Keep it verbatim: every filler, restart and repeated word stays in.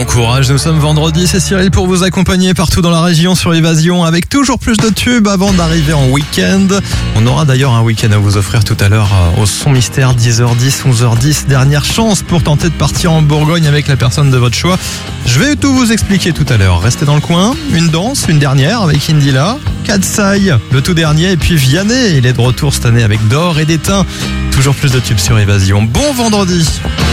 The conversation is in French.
bon courage, nous sommes vendredi, c'est Cyril pour vous accompagner partout dans la région sur Évasion avec toujours plus de tubes avant d'arriver en week-end. On aura d'ailleurs un week-end à vous offrir tout à l'heure au Son Mystère, dix heures dix, onze heures dix. Dernière chance pour tenter de partir en Bourgogne avec la personne de votre choix. Je vais tout vous expliquer tout à l'heure. Restez dans le coin, une danse, une dernière avec Indila, Katsai, le tout dernier, et puis Vianney. Il est de retour cette année avec D'or et d'Étain. Toujours plus de tubes sur Évasion. Bon vendredi.